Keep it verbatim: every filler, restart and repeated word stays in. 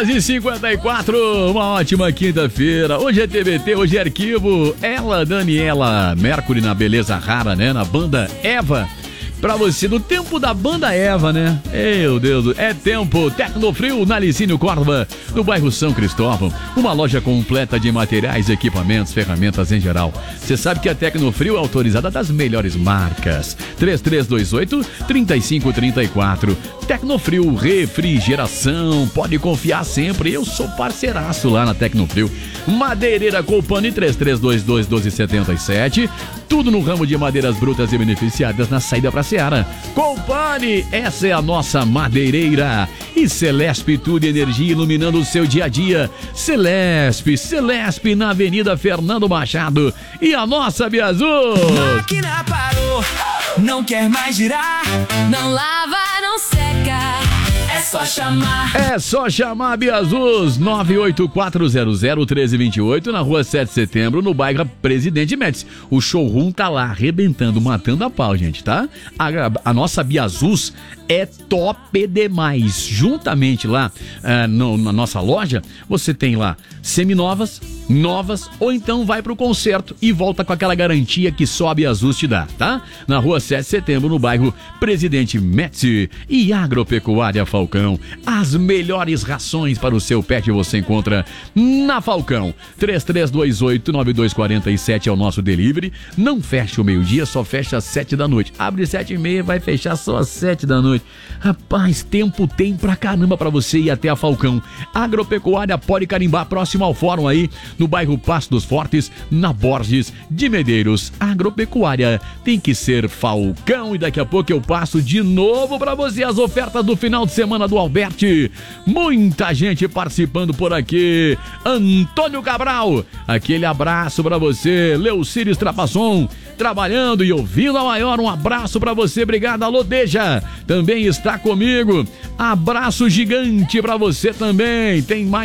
horas e cinquenta e quatro, uma ótima quinta-feira. Hoje é T B T, hoje é arquivo. Ela, Daniela Mercury na Beleza Rara, né? Na banda Eva. Pra você, no tempo da banda Eva, né? Meu Deus, é tempo. Tecnofrio, na Licínio Córdoba, no bairro São Cristóvão. Uma loja completa de materiais, equipamentos, ferramentas em geral. Você sabe que a Tecnofrio é autorizada das melhores marcas. três três dois oito, três cinco três quatro. Tecnofrio, refrigeração. Pode confiar sempre. Eu sou parceiraço lá na Tecnofrio. Madeireira Colpani, três três dois dois, um dois sete sete. Tudo no ramo de madeiras brutas e beneficiadas na saída pra Seara. Colpani, essa é a nossa madeireira. E Celesp, tudo energia iluminando o seu dia a dia. Celesp, Celesp na Avenida Fernando Machado. E a nossa Biazul. Máquina parou, não quer mais girar. Não lava, não seca. É só chamar. É só chamar a Biazus, nove oito quatro zero zero, um três dois oito, na rua sete de setembro, no bairro Presidente Médici. O showroom tá lá arrebentando, matando a pau, gente, tá? A, a nossa Biazus é top demais. Juntamente lá uh, no, na nossa loja, você tem lá seminovas, novas, ou então vai pro concerto e volta com aquela garantia que só a Biazus te dá, tá? Na rua sete de setembro, no bairro Presidente Médici. E Agropecuária Falcão, as melhores rações para o seu pet você encontra na Falcão. Três três dois oito, nove dois quatro sete é o nosso delivery. Não fecha o meio-dia, só fecha às sete da noite. Abre sete e meia, vai fechar só às sete da noite. Rapaz, tempo tem pra caramba pra você ir até a Falcão. Agropecuária pode carimbar, próximo ao fórum aí, no bairro Passo dos Fortes, na Borges de Medeiros. Agropecuária tem que ser Falcão. E daqui a pouco eu passo de novo pra você as ofertas do final de semana do Alberti. Muita gente participando por aqui. Antônio Cabral, aquele abraço pra você. Leucírio Trapasson, trabalhando e ouvindo a maior, um abraço pra você. Obrigado, alô Deja, também está comigo. Abraço gigante pra você também. Tem mais